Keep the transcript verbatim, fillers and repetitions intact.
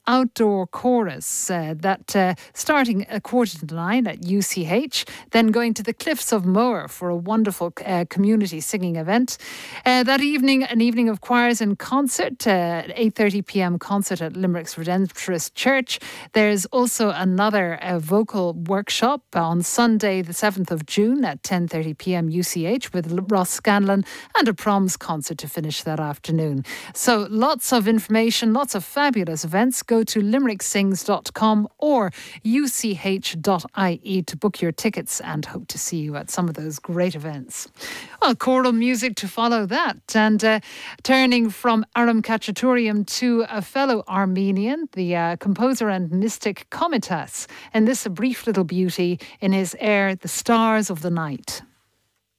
outdoor chorus uh, that uh, starting a quarter to nine at U C H, then going to the Cliffs of Moher for a wonderful uh, community singing event. Uh, that evening, an evening of choirs and concert, uh, eight thirty p.m. concert at Limerick's Redemptorist Church. There's also another uh, vocal workshop on Sunday, the seventh of June at ten thirty p.m. U C H with Ross Scanlon, and a proms concert to finish that afternoon. So lots of information, lots of fabulous events. Go to limerick sings dot com or u c h dot i e to book your tickets, and hope to see you at some of those great events. Well, choral music to follow that. And uh, turning from Aram Khachaturian to a fellow Armenian, the uh, composer and mystic Komitas, and this a brief little beauty in his air, The Stars of the Night.